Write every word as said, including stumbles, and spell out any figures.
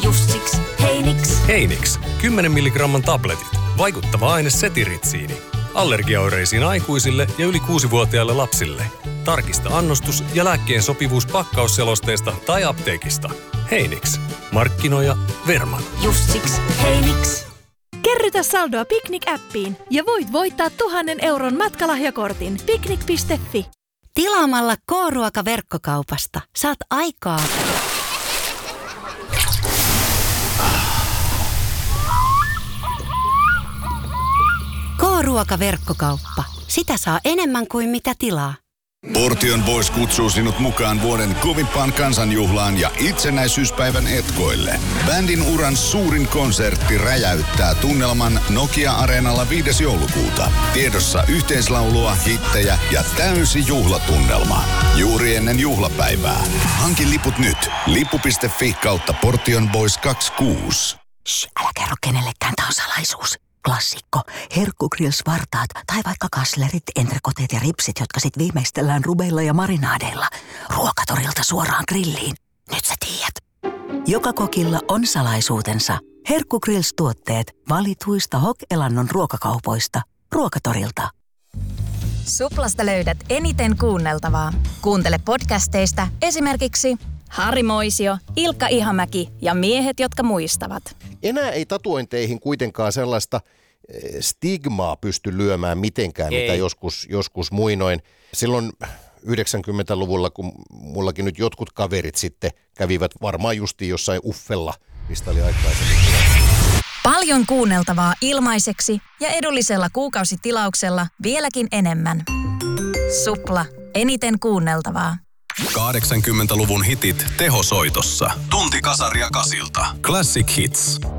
Just siksi Heinix. Heinix. kymmenen milligramman tabletit. Vaikuttava aine setiritsiini. Allergiaoireisiin aikuisille ja yli kuusivuotiaille lapsille. Tarkista annostus ja lääkkeen sopivuus pakkausselosteesta tai apteekista. Heinix. Markkinoija Verman. Just siksi Heinix. Kerrytä saldoa Picnic-appiin ja voit voittaa tuhannen euron matkalahjakortin picnic piste fi. Tilaamalla K-ruoka-verkkokaupasta saat aikaa K-ruoka-verkkokauppa. Sitä saa enemmän kuin mitä tilaa. Portion Boys kutsuu sinut mukaan vuoden kovimpaan kansanjuhlaan ja itsenäisyyspäivän etkoille. Bändin uran suurin konsertti räjäyttää tunnelman Nokia-areenalla viides joulukuuta. Tiedossa yhteislaulua, hittejä ja täysi juhlatunnelma. Juuri ennen juhlapäivää. Hanki liput nyt. Lippu piste fi kautta Portion Boys kaksikymmentäkuusi. Shh, älä kerro kenellekään, tää on salaisuus. Klassikko. Herkkugrills-vartaat tai vaikka kaslerit, entrekoteet ja ripsit, jotka sit viimeistellään rubeilla ja marinaadeilla. Ruokatorilta suoraan grilliin. Nyt sä tiedät. Joka kokilla on salaisuutensa. Herkkugrills-tuotteet valituista Hok-Elannon ruokakaupoista. Ruokatorilta. Suplasta löydät eniten kuunneltavaa. Kuuntele podcasteista esimerkiksi Harri Moisio, Ilkka Ihamäki ja miehet, jotka muistavat. Enää ei tatuointeihin kuitenkaan sellaista stigmaa pysty lyömään mitenkään, ei. mitä joskus, joskus muinoin. Silloin yhdeksänkymmentäluvulla, kun mullakin nyt jotkut kaverit sitten kävivät varmaan justiin jossain Uffella, mistä oli aikaisemmin. Paljon kuunneltavaa ilmaiseksi ja edullisella kuukausitilauksella vieläkin enemmän. Supla. Eniten kuunneltavaa. kahdeksankymmentäluvun hitit tehosoitossa. Tunti kasaria kasilta. Classic Hits.